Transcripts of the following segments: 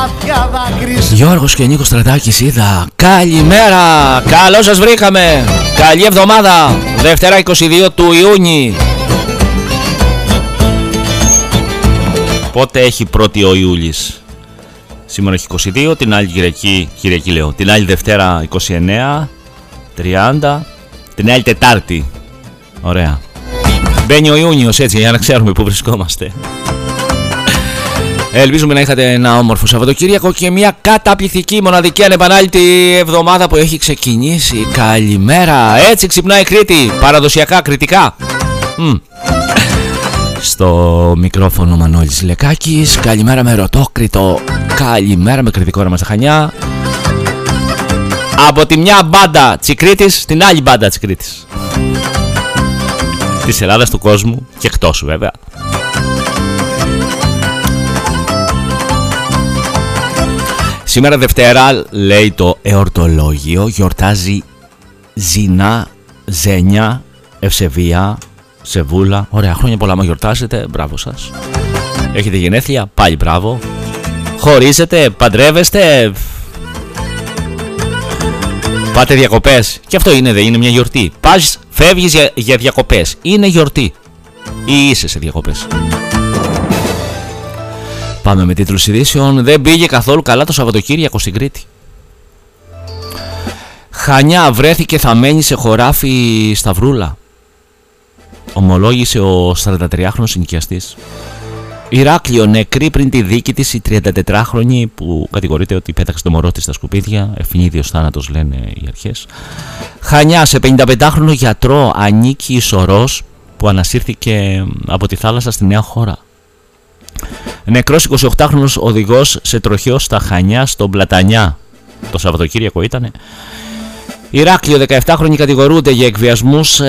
μάτια δάκρυς. Γιώργος και Νίκος Στρατάκης είδα. Καλημέρα, καλώς σας βρήκαμε. Καλή εβδομάδα, Δευτέρα 22 του Ιούνιου. Πότε έχει 1η ο Ιούλης? Σήμερα έχει 22, την άλλη Κυριακή λέω. Την άλλη Δευτέρα 29, 30, την άλλη Τετάρτη. Ωραία. Μπαίνει ο Ιούνιος έτσι για να ξέρουμε που βρισκόμαστε. Ελπίζουμε να είχατε ένα όμορφο Σαββατοκύριακο και μια καταπληκτική, μοναδική, ανεπανάληπτη εβδομάδα που έχει ξεκινήσει. Καλημέρα, έτσι ξυπνάει η Κρήτη, παραδοσιακά κριτικά. Στο μικρόφωνο Μανώλης Λεκάκης. Καλημέρα με Ρωτόκριτο. Καλημέρα με κριτικό ρε μας τα Χανιά. Από τη μια μπάντα της Κρήτης στην άλλη μπάντα της Κρήτης, της Ελλάδας, του κόσμου και εκτός βέβαια. Σήμερα Δευτέρα, λέει το εορτολόγιο, γιορτάζει Ζήνα, Ζένια, Ευσεβία, Σεβούλα. Ωραία, χρόνια πολλά, μα γιορτάζετε, μπράβο σας. Έχετε γενέθλια, πάλι μπράβο. Χωρίζετε, παντρεύεστε, πάτε διακοπές. Και αυτό είναι, δεν είναι μια γιορτή? Πας, φεύγεις για διακοπές, είναι γιορτή ή είσαι σε διακοπές? Πάμε με τίτλους ειδήσεων. Δεν πήγε καθόλου καλά το Σαββατοκύριακο στην Κρήτη. Χανιά, βρέθηκε θαμμένη σε χωράφι Σταυρούλα, ομολόγησε ο 43χρονος συνοικιαστής. Ηράκλειο, νεκρή πριν τη δίκη της η 34χρονη που κατηγορείται ότι πέταξε το μωρό της στα σκουπίδια. Ευνίδιος θάνατος λένε οι αρχές. Χανιά, σε 55χρονο γιατρό ανήκει η σωρός που ανασύρθηκε από τη θάλασσα στη Νέα Χώρα. Νεκρός 28χρονος οδηγός σε τροχαίο στα Χανιά στον Πλατανιά. Το Σαββατοκύριακο ήτανε. Ηράκλειο, 17χρονοι κατηγορούνται για εκβιασμούς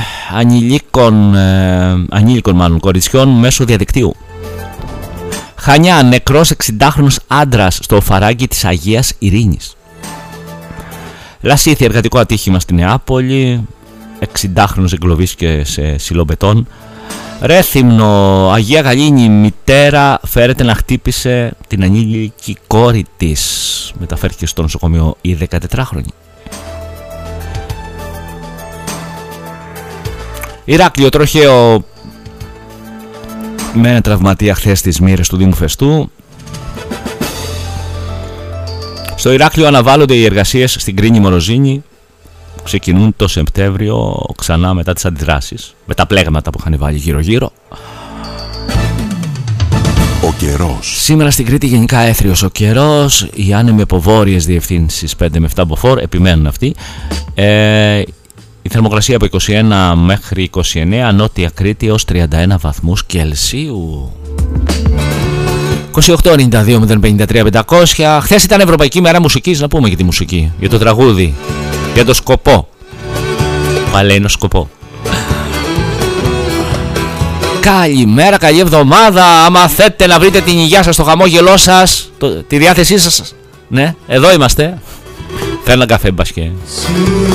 ανήλικων κοριτσιών μέσω διαδικτύου. Χανιά, νεκρός 60χρονος άντρας στο φαράγγι της Αγίας Ειρήνης. Λασίθι, εργατικό ατύχημα στη Νεάπολη, 60χρονος εγκλωβίστηκε σε σιλομπετόν. Ρέθυμνο, Αγία Γαλήνη, μητέρα φέρεται να χτύπησε την ανήλικη κόρη της. Μεταφέρθηκε στο νοσοκομείο η 14χρονη. Ηράκλειο, τροχαίο με ένα τραυματία χθες στις μοίρες του Δήμου Φεστού. Στο Ηράκλειο αναβάλλονται οι εργασίες στην Κρίνη Μοροζίνη. Ξεκινούν το Σεπτέμβριο ξανά μετά τις αντιδράσεις, με τα πλέγματα που είχαν βάλει γύρω-γύρω. Ο καιρός. Σήμερα στην Κρήτη γενικά έθριος ο καιρός. Οι άνεμοι από βόρειες διευθύνσεις 5 με 7 μποφόρ, επιμένουν αυτοί. Η θερμοκρασία από 21 μέχρι 29, Νότια Κρήτη ως 31 βαθμούς Κελσίου. 28-92-053-500. Χθες ήταν Ευρωπαϊκή Μέρα Μουσικής, να πούμε για τη μουσική, για το τραγούδι, για το σκοπό. Παλαίνο σκοπό. Καλημέρα, καλή εβδομάδα. Άμα θέλετε να βρείτε την υγεία σας, το χαμόγελό σας, τη διάθεσή σας, ναι, εδώ είμαστε. Θέλω ένα καφέ μπασκέ.